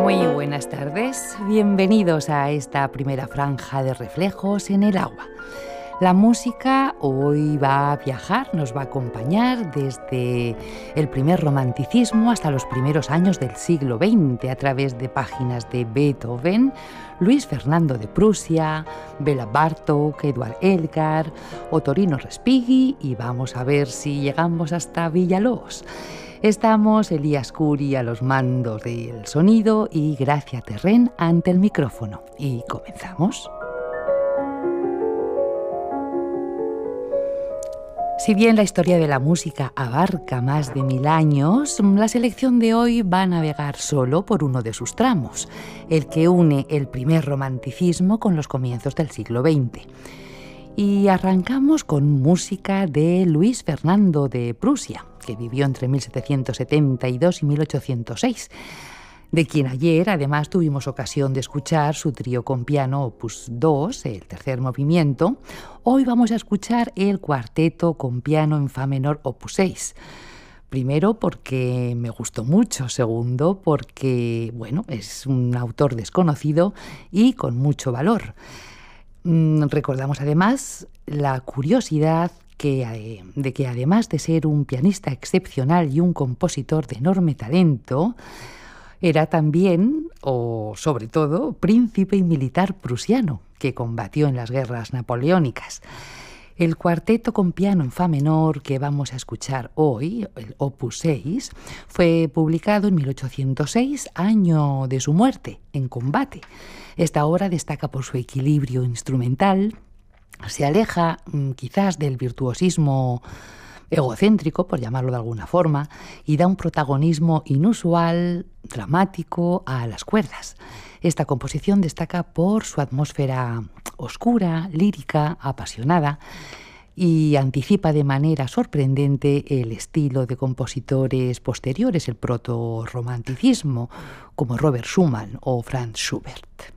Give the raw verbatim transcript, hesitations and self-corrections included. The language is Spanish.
Muy buenas tardes, bienvenidos a esta primera franja de reflejos en el agua. La música hoy va a viajar, nos va a acompañar desde el primer romanticismo hasta los primeros años del siglo veinte a través de páginas de Beethoven, Luis Fernando de Prusia, Bela Bartók, Eduard Elgar, Ottorino Respighi y vamos a ver si llegamos hasta Villalobos. Estamos Elías Curi a los mandos del sonido y Gracia Terrén ante el micrófono. Y comenzamos. Si bien la historia de la música abarca más de mil años, la selección de hoy va a navegar solo por uno de sus tramos, el que une el primer romanticismo con los comienzos del siglo veinte. Y arrancamos con música de Luis Fernando de Prusia, que vivió entre mil setecientos setenta y dos y mil ochocientos seis, de quien ayer además tuvimos ocasión de escuchar su trío con piano opus dos, el tercer movimiento. Hoy vamos a escuchar el cuarteto con piano en fa menor opus seis. Primero porque me gustó mucho, segundo porque, bueno, es un autor desconocido y con mucho valor. Recordamos además la curiosidad que, de que además de ser un pianista excepcional y un compositor de enorme talento, era también, o sobre todo, príncipe y militar prusiano que combatió en las guerras napoleónicas. El cuarteto con piano en fa menor que vamos a escuchar hoy, el opus seis, fue publicado en mil ochocientos seis, año de su muerte, en combate. Esta obra destaca por su equilibrio instrumental, se aleja quizás del virtuosismo egocéntrico, por llamarlo de alguna forma, y da un protagonismo inusual, dramático, a las cuerdas. Esta composición destaca por su atmósfera oscura, lírica, apasionada, y anticipa de manera sorprendente el estilo de compositores posteriores, el proto-romanticismo, como Robert Schumann o Franz Schubert.